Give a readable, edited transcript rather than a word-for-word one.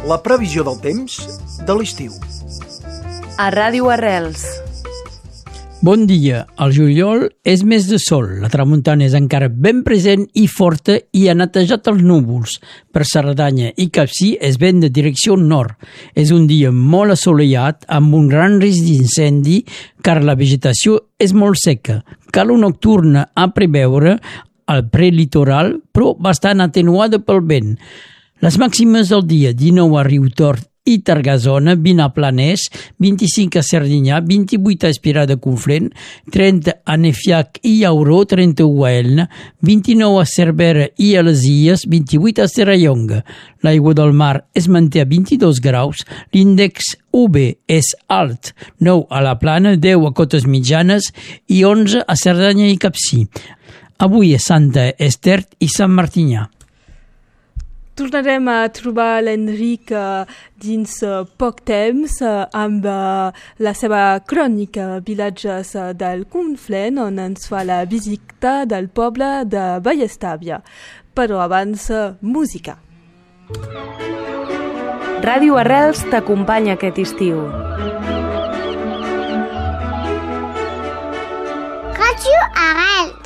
la previsió del temps de l'estiu. A Ràdio Arrels. Bon dia. El juliol és mes de sol. La tramuntana és encara ben present i forta i ha netejat els núvols. Per Cerdanya i Capcir és vent de direcció nord. És un dia molt assolellat amb un gran risc d'incendi car la vegetació és molt seca. Calor nocturna a preveure al prelitoral, però bastant atenuada pel vent. Les màximes del dia: 19 a Riutort i Targasona, 20 a Planès, 25 a Serdinyà, 28 a Espirà de Conflent, 30 a Nefiac i Llauró, 31 a Elna, 29 a Cervera i a les Illes, 28 a Serrallonga. L'aigua del mar es manté a 22 graus, l'índex UV és alt, 9 a la Plana, 10 a Cotes Mitjanes i 11 a Cerdanya i Capcir. Avui és Santa Esther i Sant Martinyà. Tornarem a trobar l'Enric dins poc temps amb la seva crònica Vilatges del Conflent, on ens fa la visita del poble de Vallestàvia. Però abans, música. Ràdio Arrels t'acompanya aquest estiu. Ràdio Arrels.